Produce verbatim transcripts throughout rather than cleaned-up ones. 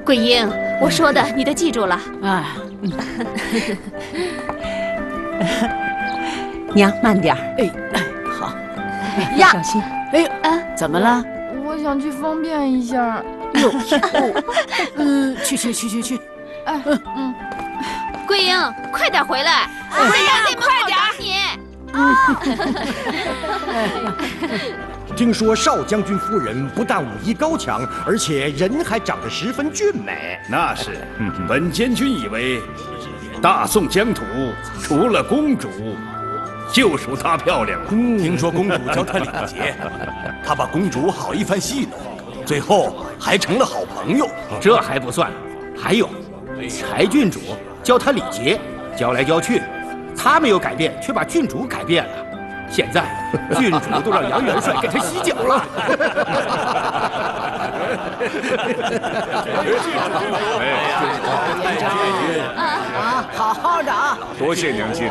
桂英，我说的你都记住了。 哎，娘慢点儿。 哎哎，好。 呀，小心。 哎啊， 怎么了？ 我想去方便一下。 哟，嗯，去去去去去。 哎，嗯嗯。 桂英，快点回来！桂英，快点！你。 听说少将军夫人不但武艺高强，而且人还长得十分俊美。 那是，本监军以为，大宋疆土除了公主，就属她漂亮了。 嗯、听说公主教她礼节，她把公主好一番戏弄，最后还成了好朋友。 这还不算，还有，柴郡主教她礼节，教来教去，她没有改变，却把郡主改变了。现在郡主都让杨元帅给他洗脚了。 啊，好好的啊！ 多谢娘亲。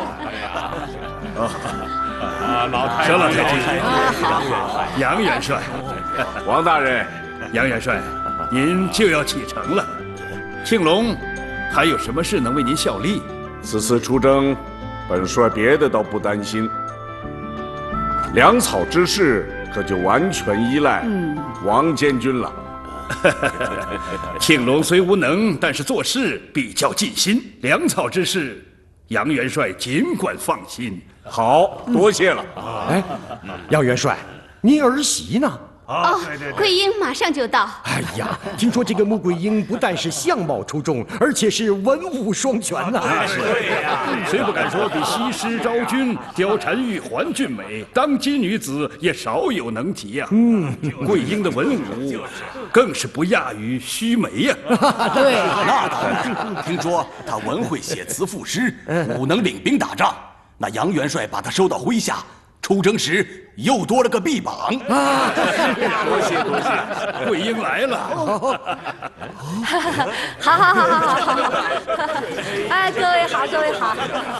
啊，老太上了太君。 啊，好好。 杨元帅， 王大人， 杨元帅，您就要启程了。庆隆还有什么事能为您效力？ 此次出征，本帅别的倒不担心。粮草之事可就完全依赖王监军了。 庆隆虽无能，但是做事比较尽心。粮草之事，杨元帅尽管放心。 好，多谢了。 哎，杨元帅，你儿媳呢？ 哦，桂英马上就到。 哎呀，听说这个穆桂英不但是相貌出众，而且是文武双全呐。 是对呀，谁不敢说比西施昭君、貂蝉玉环俊美？当今女子也少有能及呀。嗯，桂英的文武更是不亚于须眉呀。 对，那当然。听说她文会写词赋诗，武能领兵打仗。那杨元帅把她收到麾下。出征时又多了个臂膀啊！ 多谢多谢，桂英来了。 好好好好好好！哎，各位好，各位好。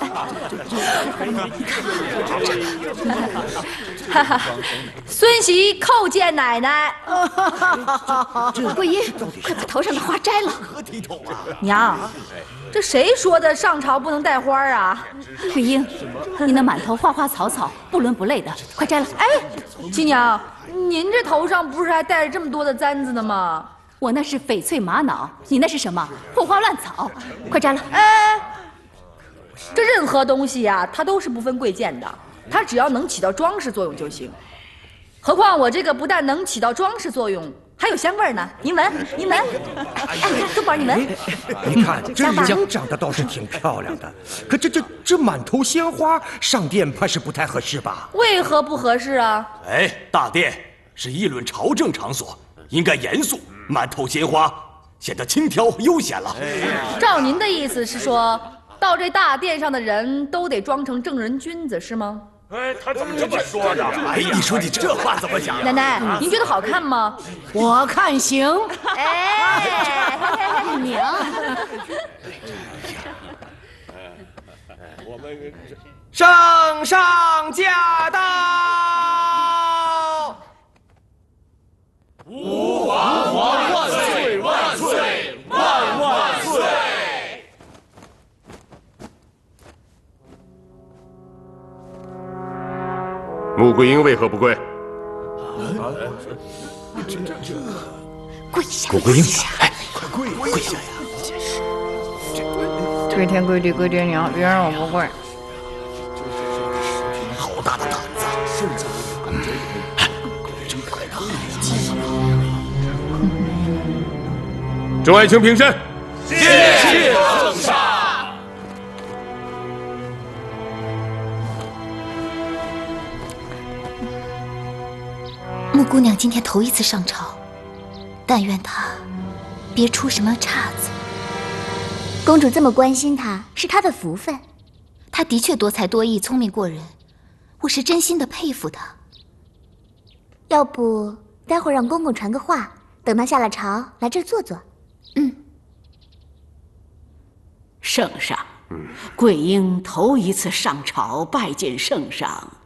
哈哈，孙媳叩见奶奶。 桂英，快把头上的花摘了。 何体统啊！ 娘，这谁说的上朝不能带花啊？ 桂英，你那满头花花草草，不伦不类的，快摘了。 哎，亲娘，您这头上不是还带着这么多的簪子呢吗？ 我那是翡翠玛瑙，你那是什么？破花乱草，快摘了。 哎，这任何东西呀、啊，它都是不分贵贱的，它只要能起到装饰作用就行。何况我这个不但能起到装饰作用，还有香味呢。您闻，您闻。哎，东宝，你闻。 你看这娘长得倒是挺漂亮的，可这这这满头鲜花上殿怕是不太合适吧？ 为何不合适啊？ 哎，大殿是议论朝政场所，应该严肃，满头鲜花显得轻佻悠闲了。 照您的意思是说，到这大殿上的人都得装成正人君子是吗？ 哎，他怎么这么说的？ 哎，你说你这话怎么讲？ 奶奶，您觉得好看吗？ 我看行。 哎， 娘。 我们圣上驾到！ 吾皇皇万岁万岁万万岁！ 穆桂英为何不跪？ 这这这，跪下！ 穆桂英， 哎，快跪跪下呀！ 跪天跪地跪爹娘，别让我不跪。 好大的胆子！真快的！ 众爱卿平身。 谢谢圣上。 穆姑娘今天头一次上朝，但愿她别出什么岔子。 公主这么关心她，是她的福分。 她的确多才多艺，聪明过人，我是真心的佩服她。 要不待会儿让公公传个话，等她下了朝来这儿坐坐。 嗯。 圣上，桂英头一次上朝拜见圣上，